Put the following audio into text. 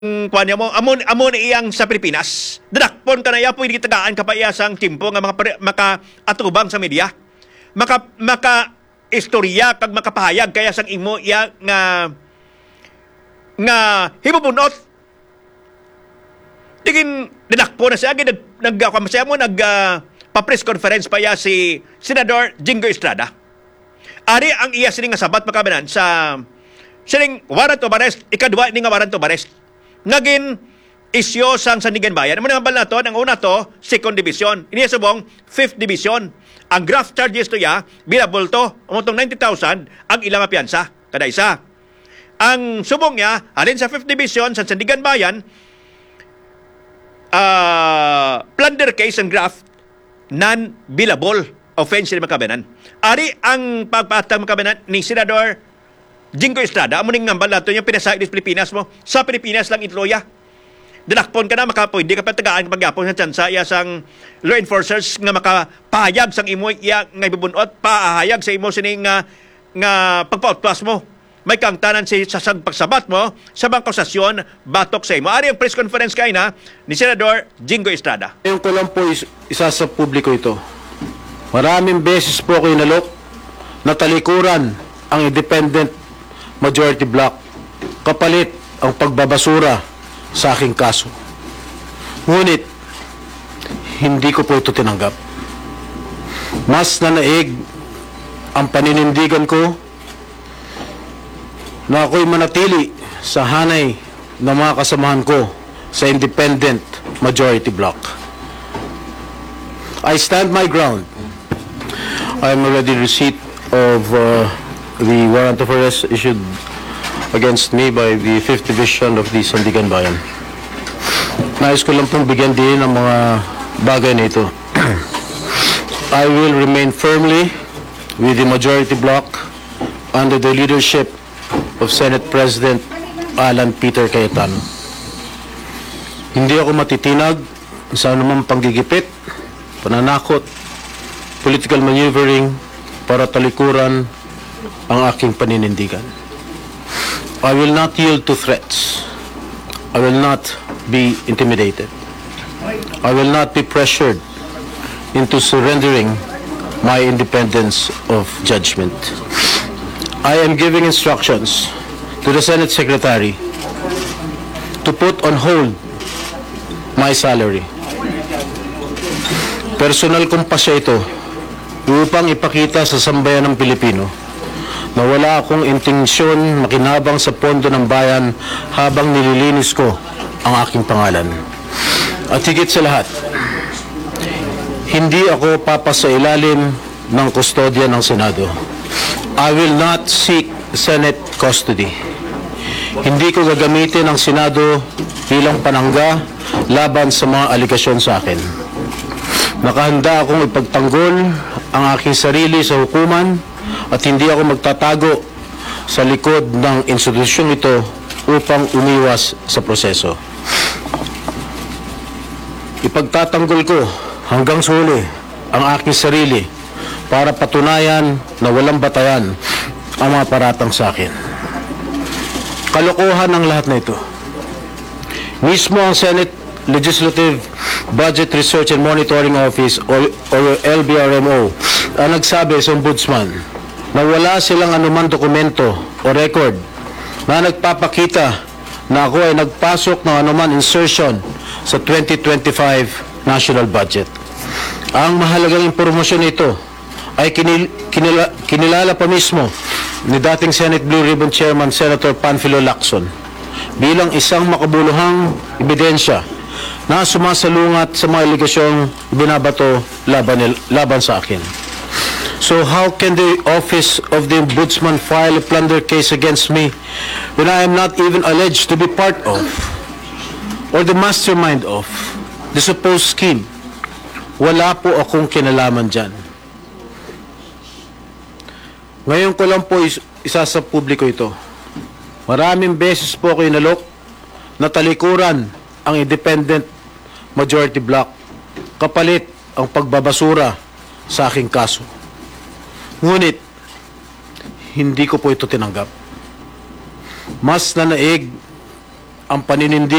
kuan mo amon iyang sa Pilipinas dadakpon ka na ya pwede tagaan ka pa iya sang timpo nga maka atubang sa media maka istorya kag makapahayag kaya sang imo iya nga hibubunot tigin dadakpon na siya pa press conference pa ya si Senador Jingo Estrada ari ang iya sining nga sabat makabanan sa sining warrant of arrest ikadua ni nga warrant of arrest naging isyo sang Sandigan Bayan. Ang mga bala to, ang una to, 2nd Division. Iniyasabong, 5th Division. Ang graft charges to ya, bilabol to, umutong 90,000, ang ilang piyansa, kada isa. Ang subong niya, alin sa 5th Division, sa Sandigan Bayan, plunder case ang graft, non-billable offense ni makabanan. Ari ang pagpatang makabanan ni Senador Jingo Estrada, amo ning ngambal nato yung pinasayag sa Pilipinas mo. Sa Pilipinas lang itloya. Dalakpon ka na makapoy, di ka patagaan pagyapon sa tsansa iya sang law enforcers nga makapahayag sang imo iya nga ibubunot, paahayag sa imo sining nga pagpautpas mo. May kang tanan sa pagsabat mo sa bangkosasyon batok sa imo. Ari ang press conference kay na ni Senador Jingo Estrada. Ngayon ko lang po isa sa publiko ito. Maraming beses po ako inalok na talikuran ang independent majority block kapalit ang pagbabasura sa aking kaso. Ngunit, hindi ko po ito tinanggap. Mas nanaig ang paninindigan ko na ako'y manatili sa hanay ng mga kasamahan ko sa independent majority block. I stand my ground. I am already receipt of the warrant of arrest issued against me by the 5th Division of the Sandigan Bayan. Nais ko lang pong bigyan din ng mga bagay na ito. I will remain firmly with the majority bloc under the leadership of Senate President Alan Peter Cayetano. Hindi ako matitinag sa anumang panggigipit, pananakot, political maneuvering para talikuran ang aking paninindigan. I will not yield to threats. I will not be intimidated. I will not be pressured into surrendering my independence of judgment. I am giving instructions to the Senate Secretary to put on hold my salary. Personal kong pasya ito upang ipakita sa sambayan ng Pilipino na wala akong intensyon makinabang sa pondo ng bayan habang nililinis ko ang aking pangalan. At higit sa lahat, hindi ako papasailalim ng kustodya ng Senado. I will not seek Senate custody. Hindi ko gagamitin ang Senado bilang panangga laban sa mga aligasyon sa akin. Nakahanda akong ipagtanggol ang aking sarili sa hukuman at hindi ako magtatago sa likod ng institusyong ito upang umiwas sa proseso. Ipagtatanggol ko hanggang sa huli ang aking sarili para patunayan na walang batayan ang mga paratang sa akin. Kalokohan ang lahat na ito. Mismo ang Senate Legislative Budget Research and Monitoring Office o LBRMO ang nagsabi sa Ombudsman na wala silang anumang dokumento o record na nagpapakita na ako ay nagpasok ng anuman insertion sa 2025 national budget. Ang mahalagang impormasyon nito ay kinilala pa mismo ni dating Senate Blue Ribbon Chairman Senator Panfilo Lacson bilang isang makabuluhang ebidensya na sumasalungat sa mga aligasyong binabato laban sa akin. So how can the Office of the Ombudsman file a plunder case against me when I am not even alleged to be part of or the mastermind of the supposed scheme? Wala po akong kinalaman dyan. Ngayon ko lang po isa sa publiko ito. Maraming beses po ako inalok na talikuran ang independent majority block kapalit ang pagbabasura sa aking kaso. Ngunit, hindi ko po ito tinanggap. Mas nanaig ang paninindi